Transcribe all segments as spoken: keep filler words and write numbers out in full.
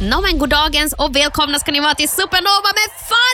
No, men god dagens och välkomna ska ni vara till Supernova med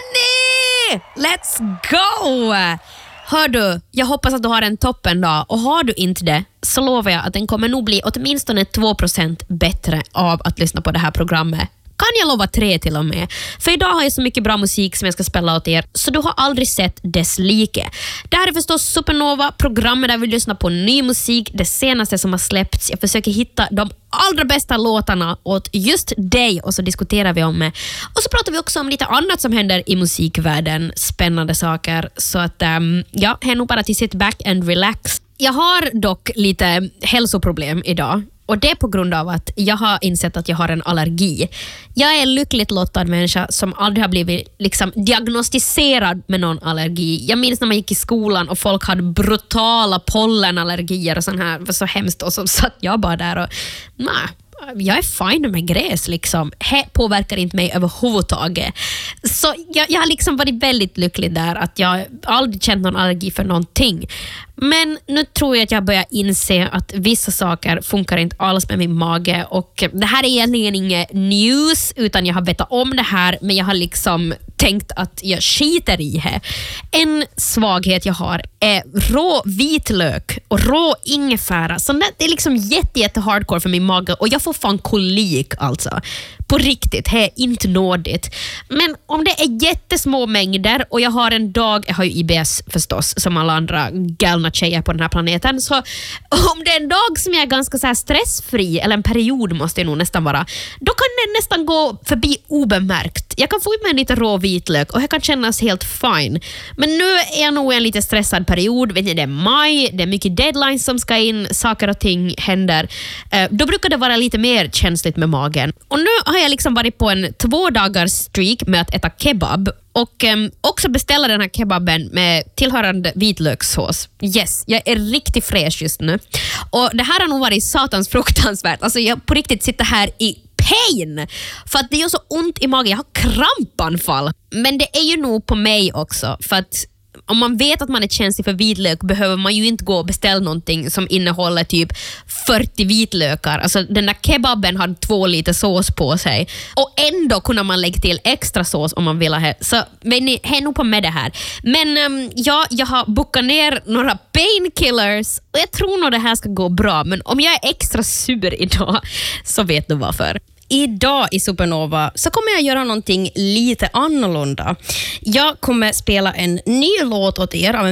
Fanny! Let's go! Hör du, jag hoppas att du har en toppen dag, och har du inte det så lovar jag att den kommer nog bli åtminstone två procent bättre av att lyssna på det här programmet. Kan jag lova tre till och med. För idag har jag så mycket bra musik som jag ska spela åt er, så du har aldrig sett dess like. Det här är förstås Supernova, programmet där vi lyssnar på ny musik, det senaste som har släppts. Jag försöker hitta de allra bästa låtarna åt just dig, och så diskuterar vi om det. Och så pratar vi också om lite annat som händer i musikvärlden, spännande saker. Så att um, ja, här nog bara till sit back and relax. Jag har dock lite hälsoproblem idag. Och det är på grund av att jag har insett att jag har en allergi. Jag är en lyckligt lottad människa som aldrig har blivit liksom diagnostiserad med någon allergi. Jag minns när man gick i skolan och folk hade brutala pollenallergier och sånt här. Det var så hemskt, och så satt jag bara där och nej, jag är fine med gräs liksom. Det påverkar inte mig överhuvudtaget. Så jag, jag har liksom varit väldigt lycklig där att jag aldrig känt någon allergi för någonting. Men nu tror jag att jag börjar inse att vissa saker funkar inte alls med min mage, och det här är egentligen inget news utan jag har vetat om det här, men jag har liksom tänkt att jag skiter i det. En svaghet jag har är rå vitlök och rå ingefära. Så det är liksom jätte, jätte hardcore för min mage, och jag får fan kolik alltså. På riktigt, det är inte nådigt. Men om det är jättesmå mängder och jag har en dag, jag har ju I B S förstås som alla andra galna tjejer på den här planeten, så om det är en dag som jag är ganska så här stressfri, eller en period måste det nog nästan vara, då kan det nästan gå förbi obemärkt. Jag kan få i mig lite rå vitlök och det kan kännas helt fine. Men nu är jag nog i en lite stressad period. Vet ni, det är maj, det är mycket deadlines som ska in, saker och ting händer. Då brukar det vara lite mer känsligt med magen. Och nu har jag liksom varit på en två dagars streak med att äta kebab, och um, också beställa den här kebaben med tillhörande vitlökssås. Yes, jag är riktigt fräsch just nu. Och det här har nog varit satans fruktansvärt. Alltså jag på riktigt sitter här i pain för att det gör så ont i magen. Jag har krampanfall. Men det är ju nog på mig också, för att om man vet att man är känslig för vitlök behöver man ju inte gå och beställa någonting som innehåller typ fyrtio vitlökar. Alltså den där kebaben hade två liter sås på sig. Och ändå kunde man lägga till extra sås om man vill ha det. Så men ni är nog på med det här. Men um, ja, jag har bokat ner några painkillers och jag tror nog det här ska gå bra. Men om jag är extra sur idag så vet du varför. Idag i Supernova så kommer jag göra någonting lite annorlunda. Jag kommer spela en ny låt åt er av en